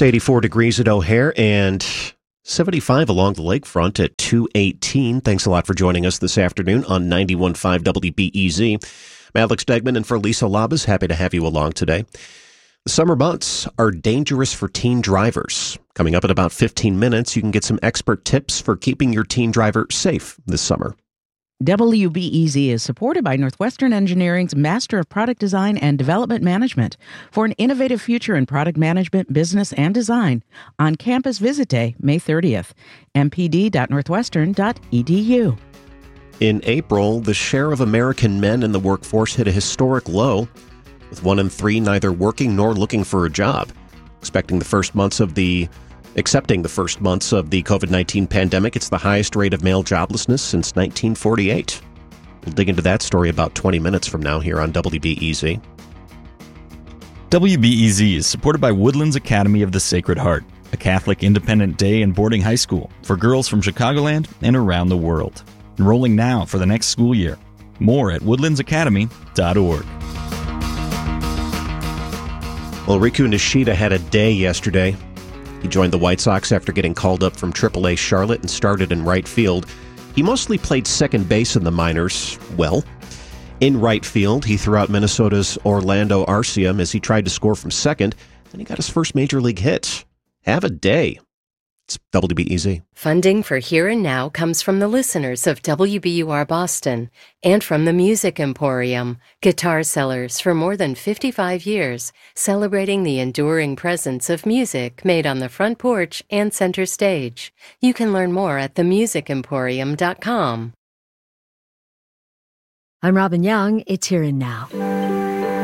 It's 84 degrees at O'Hare and 75 along the lakefront at 218. Thanks a lot for joining us this afternoon on 91.5 WBEZ. I'm Alex Degman, and for Lisa Labas, happy to have you along today. The summer months are dangerous for teen drivers. Coming up in about 15 minutes, you can get some expert tips for keeping your teen driver safe this summer. WBEZ is supported by Northwestern Engineering's Master of Product Design and Development Management. For an innovative future in product management, business, and design, on-campus visit day, May 30th. mpd.northwestern.edu. In April, the share of American men in the workforce hit a historic low, with 1 in 3 neither working nor looking for a job. Accepting the first months of the COVID-19 pandemic, it's the highest rate of male joblessness since 1948. We'll dig into that story about 20 minutes from now here on WBEZ. WBEZ is supported by Woodlands Academy of the Sacred Heart, a Catholic independent day and boarding high school for girls from Chicagoland and around the world. Enrolling now for the next school year. More at woodlandsacademy.org. Well, Riku Nishida had a day yesterday. He joined the White Sox after getting called up from AAA Charlotte and started in right field. He mostly played second base in the minors. Well, in right field, he threw out Minnesota's Orlando Arcium as he tried to score from second, and he got his first major league hit. Have a day. It's WBEZ. Funding for Here and Now comes from the listeners of WBUR Boston and from the Music Emporium, guitar sellers for more than 55 years, celebrating the enduring presence of music made on the front porch and center stage. You can learn more at themusicemporium.com. I'm Robin Young. It's Here and Now.